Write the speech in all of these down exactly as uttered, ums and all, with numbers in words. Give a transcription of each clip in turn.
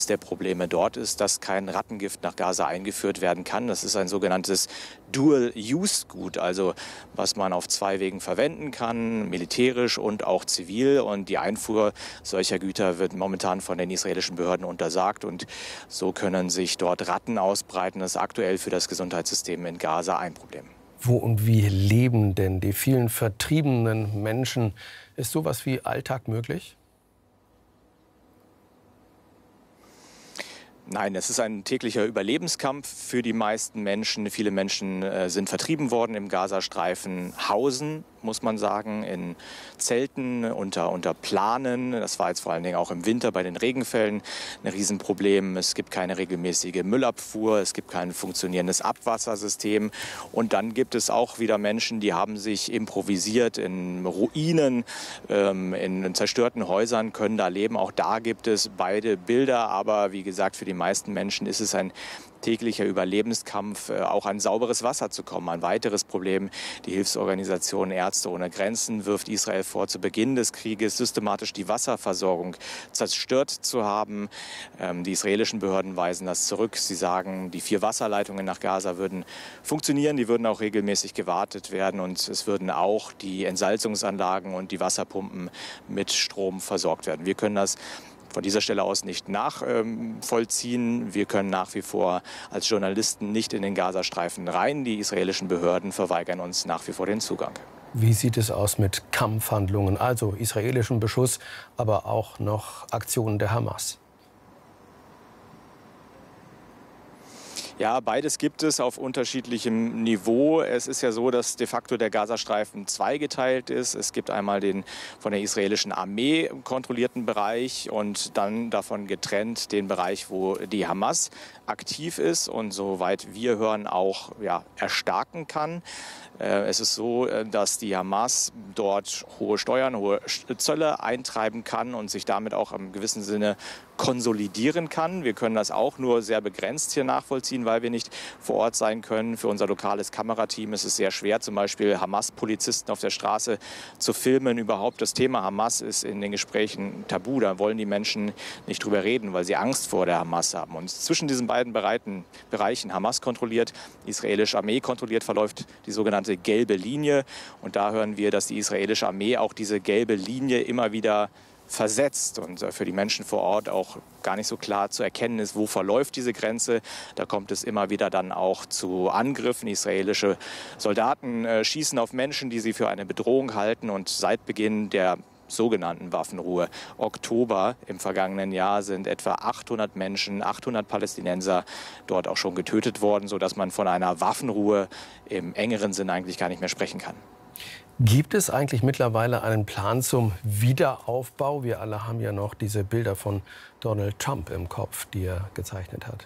der Probleme dort ist, dass kein Rattengift nach Gaza eingeführt werden kann. Das ist ein sogenanntes Dual-Use-Gut, also was man auf zwei Wegen verwenden kann, militärisch und auch zivil. Und die Einfuhr solcher Güter wird momentan von den israelischen Behörden untersagt. Und so können sich dort Ratten ausbreiten. Das ist aktuell für das Gesundheitssystem in Gaza ein Problem. Wo und wie leben denn die vielen vertriebenen Menschen? Ist sowas wie Alltag möglich? Nein, es ist ein täglicher Überlebenskampf für die meisten Menschen. Viele Menschen äh, sind vertrieben worden im Gazastreifen, hausen, muss man sagen, in Zelten, unter, unter Planen. Das war jetzt vor allen Dingen auch im Winter bei den Regenfällen ein Riesenproblem. Es gibt keine regelmäßige Müllabfuhr, es gibt kein funktionierendes Abwassersystem. Und dann gibt es auch wieder Menschen, die haben sich improvisiert in Ruinen, ähm, in zerstörten Häusern, können da leben. Auch da gibt es beide Bilder, aber wie gesagt, für die meisten Menschen ist es ein täglicher Überlebenskampf, auch an sauberes Wasser zu kommen. Ein weiteres Problem. Die Hilfsorganisation Ärzte ohne Grenzen wirft Israel vor, zu Beginn des Krieges systematisch die Wasserversorgung zerstört zu haben. Die israelischen Behörden weisen das zurück. Sie sagen, die vier Wasserleitungen nach Gaza würden funktionieren, die würden auch regelmäßig gewartet werden und es würden auch die Entsalzungsanlagen und die Wasserpumpen mit Strom versorgt werden. Wir können das von dieser Stelle aus nicht nachvollziehen. Wir können nach wie vor als Journalisten nicht in den Gazastreifen rein. Die israelischen Behörden verweigern uns nach wie vor den Zugang. Wie sieht es aus mit Kampfhandlungen, also israelischem Beschuss, aber auch noch Aktionen der Hamas? Ja, beides gibt es auf unterschiedlichem Niveau. Es ist ja so, dass de facto der Gazastreifen zweigeteilt ist. Es gibt einmal den von der israelischen Armee kontrollierten Bereich und dann davon getrennt den Bereich, wo die Hamas aktiv ist und soweit wir hören auch ja, erstarken kann. Es ist so, dass die Hamas dort hohe Steuern, hohe Zölle eintreiben kann und sich damit auch im gewissen Sinne konsolidieren kann. Wir können das auch nur sehr begrenzt hier nachvollziehen, weil wir nicht vor Ort sein können. Für unser lokales Kamerateam ist es sehr schwer, zum Beispiel Hamas-Polizisten auf der Straße zu filmen. Überhaupt das Thema Hamas ist in den Gesprächen tabu. Da wollen die Menschen nicht drüber reden, weil sie Angst vor der Hamas haben. Und zwischen diesen beiden Bereichen, Bereichen Hamas kontrolliert, israelische Armee kontrolliert, verläuft die sogenannte gelbe Linie. Und da hören wir, dass die israelische Armee auch diese gelbe Linie immer wieder versetzt und für die Menschen vor Ort auch gar nicht so klar zu erkennen ist, wo verläuft diese Grenze. Da kommt es immer wieder dann auch zu Angriffen. Israelische Soldaten äh, schießen auf Menschen, die sie für eine Bedrohung halten. Und seit Beginn der sogenannten Waffenruhe Oktober im vergangenen Jahr sind etwa achthundert Menschen, achthundert Palästinenser dort auch schon getötet worden, sodass man von einer Waffenruhe im engeren Sinn eigentlich gar nicht mehr sprechen kann. Gibt es eigentlich mittlerweile einen Plan zum Wiederaufbau? Wir alle haben ja noch diese Bilder von Donald Trump im Kopf, die er gezeichnet hat.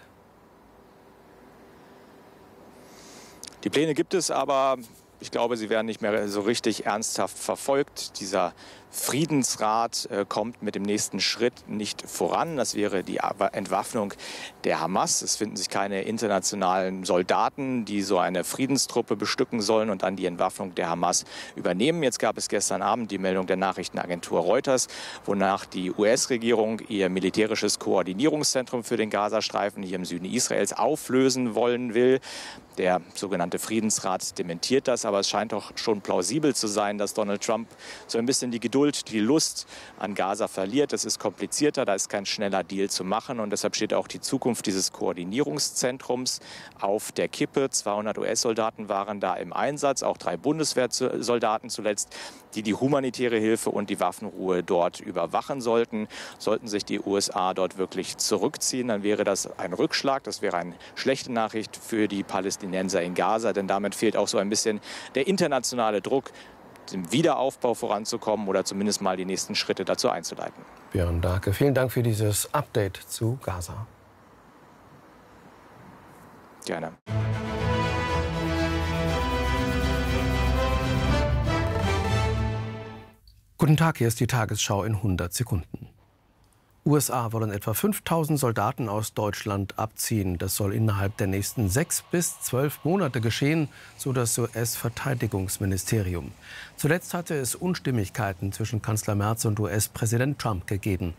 Die Pläne gibt es, aber ich glaube, sie werden nicht mehr so richtig ernsthaft verfolgt. Dieser Friedensrat äh, kommt mit dem nächsten Schritt nicht voran. Das wäre die Entwaffnung der Hamas. Es finden sich keine internationalen Soldaten, die so eine Friedenstruppe bestücken sollen und dann die Entwaffnung der Hamas übernehmen. Jetzt gab es gestern Abend die Meldung der Nachrichtenagentur Reuters, wonach die U S-Regierung ihr militärisches Koordinierungszentrum für den Gazastreifen hier im Süden Israels auflösen wollen will. Der sogenannte Friedensrat dementiert das, aber es scheint doch schon plausibel zu sein, dass Donald Trump so ein bisschen die Geduld, die Lust an Gaza verliert. Es ist komplizierter, da ist kein schneller Deal zu machen und deshalb steht auch die Zukunft dieses Koordinierungszentrums auf der Kippe. zweihundert U S-Soldaten waren da im Einsatz, auch drei Bundeswehrsoldaten zuletzt, die die humanitäre Hilfe und die Waffenruhe dort überwachen sollten. Sollten sich die U S A dort wirklich zurückziehen, dann wäre das ein Rückschlag, das wäre eine schlechte Nachricht für die Palästinenser in Gaza, denn damit fehlt auch so ein bisschen der internationale Druck, dem Wiederaufbau voranzukommen oder zumindest mal die nächsten Schritte dazu einzuleiten. Björn Dahlke, vielen Dank für dieses Update zu Gaza. Gerne. Guten Tag, hier ist die Tagesschau in hundert Sekunden. U S A wollen etwa fünftausend Soldaten aus Deutschland abziehen. Das soll innerhalb der nächsten sechs bis zwölf Monate geschehen, so das U S-Verteidigungsministerium. Zuletzt hatte es Unstimmigkeiten zwischen Kanzler Merz und U S-Präsident Trump gegeben.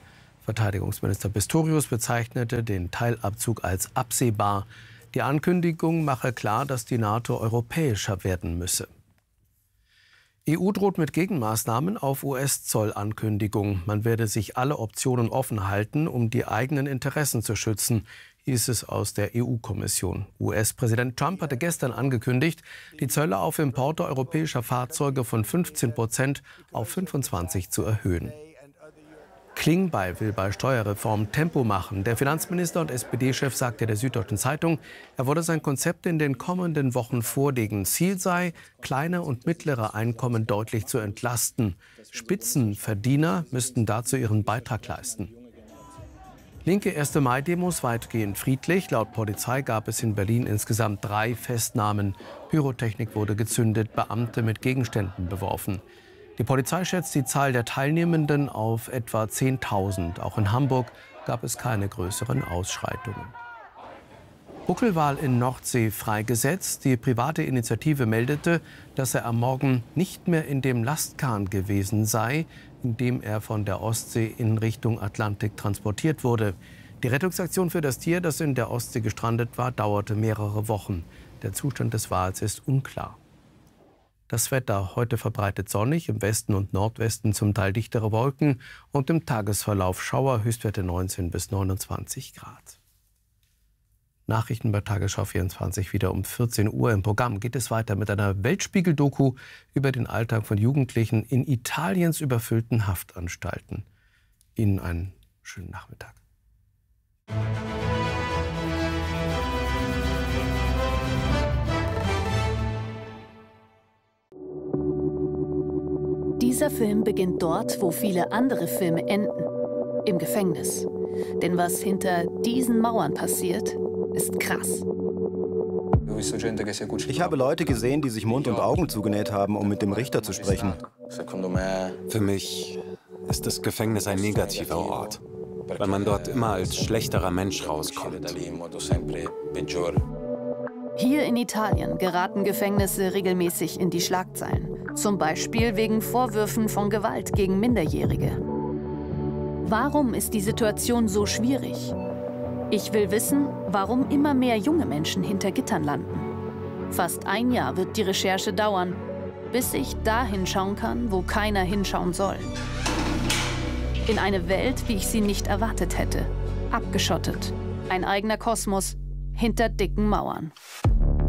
Verteidigungsminister Pistorius bezeichnete den Teilabzug als absehbar. Die Ankündigung mache klar, dass die NATO europäischer werden müsse. E U droht mit Gegenmaßnahmen auf U S-Zollankündigung. Man werde sich alle Optionen offen halten, um die eigenen Interessen zu schützen, hieß es aus der E U-Kommission. U S-Präsident Trump hatte gestern angekündigt, die Zölle auf Importe europäischer Fahrzeuge von fünfzehn Prozent auf fünfundzwanzig zu erhöhen. Klingbeil will bei Steuerreform Tempo machen. Der Finanzminister und S P D-Chef sagte der Süddeutschen Zeitung, er wolle sein Konzept in den kommenden Wochen vorlegen. Ziel sei, kleine und mittlere Einkommen deutlich zu entlasten. Spitzenverdiener müssten dazu ihren Beitrag leisten. Linke erste Mai-Demos weitgehend friedlich. Laut Polizei gab es in Berlin insgesamt drei Festnahmen. Pyrotechnik wurde gezündet, Beamte mit Gegenständen beworfen. Die Polizei schätzt die Zahl der Teilnehmenden auf etwa zehntausend. Auch in Hamburg gab es keine größeren Ausschreitungen. Buckelwal in Nordsee freigesetzt. Die private Initiative meldete, dass er am Morgen nicht mehr in dem Lastkahn gewesen sei, in dem er von der Ostsee in Richtung Atlantik transportiert wurde. Die Rettungsaktion für das Tier, das in der Ostsee gestrandet war, dauerte mehrere Wochen. Der Zustand des Wals ist unklar. Das Wetter heute verbreitet sonnig, im Westen und Nordwesten zum Teil dichtere Wolken und im Tagesverlauf Schauer, Höchstwerte neunzehn bis neunundzwanzig Grad. Nachrichten bei Tagesschau vierundzwanzig wieder um vierzehn Uhr. Im Programm geht es weiter mit einer Weltspiegel-Doku über den Alltag von Jugendlichen in Italiens überfüllten Haftanstalten. Ihnen einen schönen Nachmittag. Dieser Film beginnt dort, wo viele andere Filme enden, im Gefängnis. Denn was hinter diesen Mauern passiert, ist krass. Ich habe Leute gesehen, die sich Mund und Augen zugenäht haben, um mit dem Richter zu sprechen. Für mich ist das Gefängnis ein negativer Ort, weil man dort immer als schlechterer Mensch rauskommt. Hier in Italien geraten Gefängnisse regelmäßig in die Schlagzeilen. Zum Beispiel wegen Vorwürfen von Gewalt gegen Minderjährige. Warum ist die Situation so schwierig? Ich will wissen, warum immer mehr junge Menschen hinter Gittern landen. Fast ein Jahr wird die Recherche dauern, bis ich da hinschauen kann, wo keiner hinschauen soll. In eine Welt, wie ich sie nicht erwartet hätte. Abgeschottet. Ein eigener Kosmos hinter dicken Mauern.